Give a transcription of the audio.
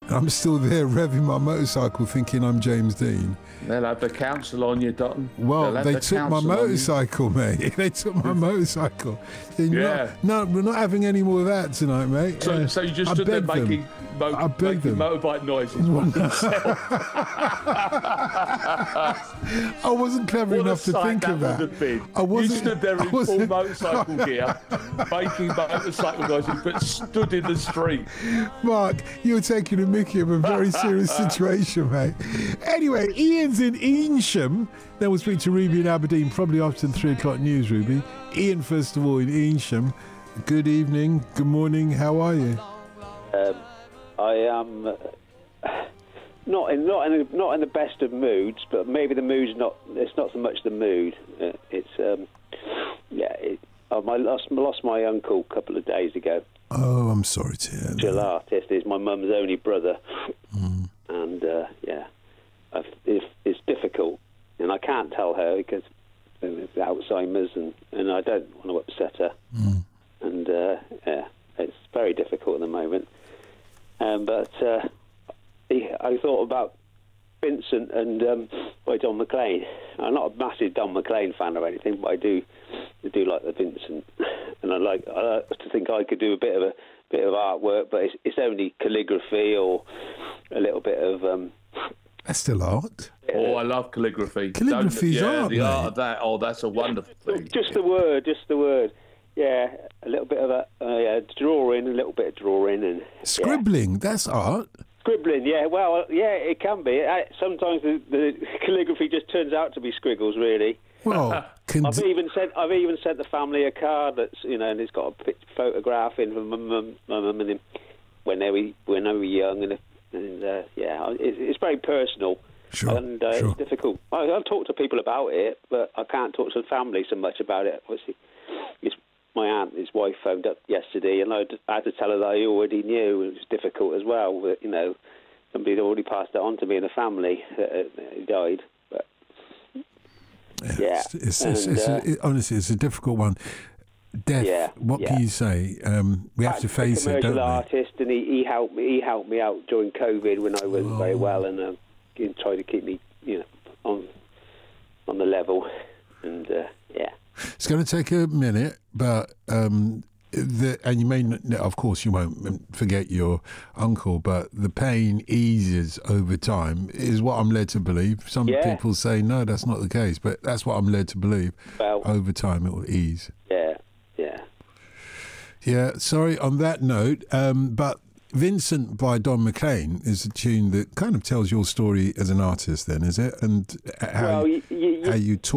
I'm still there revving my motorcycle thinking I'm James Dean. They'll have the council on you, Dotton. Well, they took my motorcycle, mate. They took my motorcycle. Yeah. No, we're not having any more of that tonight, mate. So you just stood there making motorbike noises with yourself. I wasn't clever enough to think of that. You stood there in full motorcycle gear, making motorcycle noises, but stood in the street. Mark, you're taking a mickey of a very serious situation, mate. Anyway, Ian's in Eynsham. Then we'll speak to Ruby in Aberdeen, probably after the 3 o'clock news, Ruby. Ian, first of all, in Eynsham. Good evening, good morning, how are you? I am not in the best of moods, but maybe the mood's not. It's not so much the mood. I lost my uncle a couple of days ago. Oh, I'm sorry to hear that. Martial artist. He's my mum's only brother, and it's difficult, and I can't tell her because it's Alzheimer's, and I don't want to upset her, and it's very difficult at the moment. But I thought about Vincent and Don McLean. I'm not a massive Don McLean fan or anything, but I do like the Vincent, and I like to think I could do a bit of artwork, but it's only calligraphy or a little bit of. That's still art. Oh, I love calligraphy. Calligraphy's art, the mate. art of that. Oh, that's a wonderful thing. Just the word. Yeah, a little bit of drawing, a little bit of drawing, and scribbling. That's art. Scribbling, yeah. Well, yeah, it can be. Sometimes the calligraphy just turns out to be scriggles, really. Well, I've even sent the family a card that's and it's got a photograph in from my mum and him when they were young, and it's very personal. Sure, and it's difficult. I'll talk to people about it, but I can't talk to the family so much about it. Obviously, my aunt, his wife, phoned up yesterday, and I had to tell her that I already knew. It was difficult as well, but somebody had already passed it on to me in the family that he died. But honestly, it's a difficult one. Death. What can you say? We have to face it, don't we? Commercial artist, and he helped me out during COVID when I wasn't very well, and he tried to keep me, on the level, and It's going to take a minute, but and you may, of course, you won't forget your uncle, but the pain eases over time, is what I'm led to believe. Some people say no, that's not the case, but that's what I'm led to believe. Well, over time, it will ease. Yeah. Sorry on that note, but Vincent by Don McLean is a tune that kind of tells your story as an artist, then, is it? And how you taught